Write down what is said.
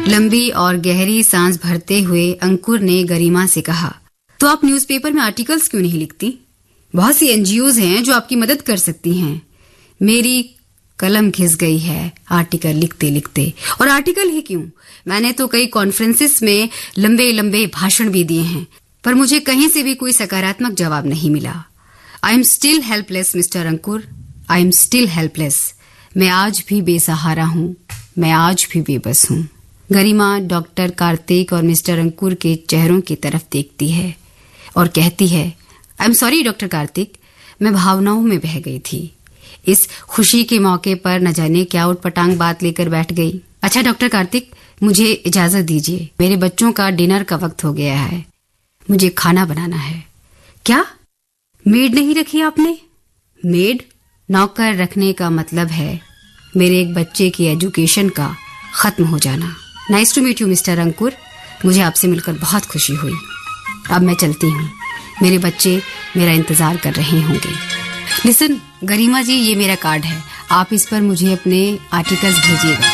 लंबी और गहरी सांस भरते हुए अंकुर ने गरिमा से कहा, तो आप न्यूज़पेपर में आर्टिकल्स क्यों नहीं लिखती? बहुत सी एनजीओज हैं जो आपकी मदद कर सकती हैं। मेरी कलम घिस गई है आर्टिकल लिखते लिखते। और आर्टिकल ही क्यों, मैंने तो कई कॉन्फ्रेंसेस में लंबे लंबे भाषण भी दिए हैं, पर मुझे कहीं से भी कोई सकारात्मक जवाब नहीं मिला। I am still helpless mister Ankur, I am still helpless. मैं आज भी बेसहारा हूँ, मैं आज भी बेबस हूँ। गरिमा डॉक्टर कार्तिक और मिस्टर अंकुर के चेहरों की तरफ देखती है और कहती है, I am sorry doctor Kartik, मैं भावनाओं में बह गई थी। इस खुशी के मौके पर न जाने क्या उटपटांग बात लेकर बैठ गई। अच्छा डॉक्टर कार्तिक, मुझे इजाजत दीजिए, मेरे बच्चों का डिनर का वक्त हो गया है, मुझे खाना बनाना है। क्या मेड नहीं रखी आपने? मेड नौकर रखने का मतलब है मेरे एक बच्चे की एजुकेशन का खत्म हो जाना। Nice to meet you mister अंकुर, मुझे आपसे मिलकर बहुत खुशी हुई। अब मैं चलती हूँ, मेरे बच्चे मेरा इंतजार कर रहे होंगे। लिसन गरिमा जी, ये मेरा कार्ड है, आप इस पर मुझे अपने आर्टिकल्स भेजिएगा।